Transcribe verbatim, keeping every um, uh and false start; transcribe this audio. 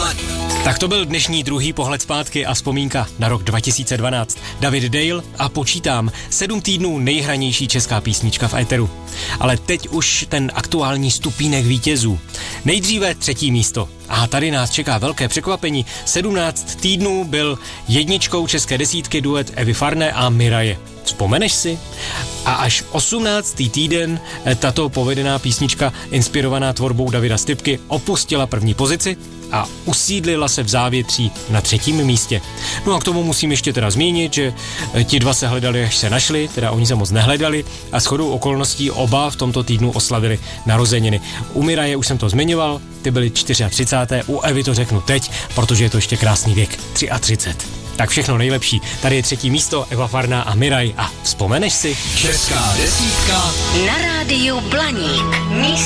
Blaník. Tak to byl dnešní druhý pohled zpátky a vzpomínka na rok dva tisíce dvanáct. David Dale a Počítám. Sedm týdnů nejhranější česká písnička v éteru. Ale teď už ten aktuální stupínek vítězů. Nejdříve třetí místo. A tady nás čeká velké překvapení. sedmnáct týdnů byl jedničkou české desítky duet Evy Farné a Miraje. Vzpomeneš si? A až osmnáctý týden tato povedená písnička, inspirovaná tvorbou Davida Stypky, opustila první pozici a usídlila se v závětří na třetím místě. No a k tomu musím ještě teda zmínit, že ti dva se hledali, až se našli, teda oni se moc nehledali a shodou okolností oba v tomto týdnu oslavili narozeniny. U Miraje už jsem to zmiňoval, ty byly třicáté čtyři, u Evy to řeknu teď, protože je to ještě krásný věk, třicet tři. Tak všechno nejlepší. Tady je třetí místo, Eva Farná a Miraj. A vzpomeneš si? Česká desítka na rádiu Blaník. Místo